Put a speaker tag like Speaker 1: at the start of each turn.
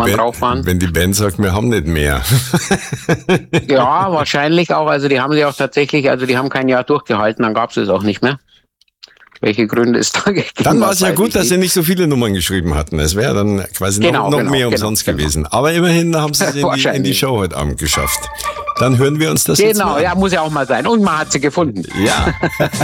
Speaker 1: drauf waren.
Speaker 2: Wenn die Band sagt, wir haben nicht mehr.
Speaker 1: Ja, wahrscheinlich auch. Also die haben sie auch tatsächlich, also die haben kein Jahr durchgehalten, dann gab es es auch nicht mehr. Welche Gründe es da gegeben hat.
Speaker 2: Dann war es ja gut, dass sie nicht so viele Nummern geschrieben hatten. Es wäre dann quasi noch mehr umsonst gewesen. Aber immerhin haben sie es in die Show heute Abend geschafft. Dann hören wir uns das jetzt mal an.
Speaker 1: Genau, ja, muss ja auch mal sein. Und man hat sie gefunden.
Speaker 2: Ja.